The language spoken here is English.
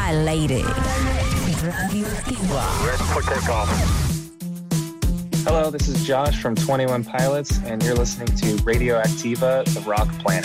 Al aire. Radioactiva. Ready for takeoff. Hello, this is Josh from 21 Pilots, and you're listening to Radioactiva, the Rock Planet.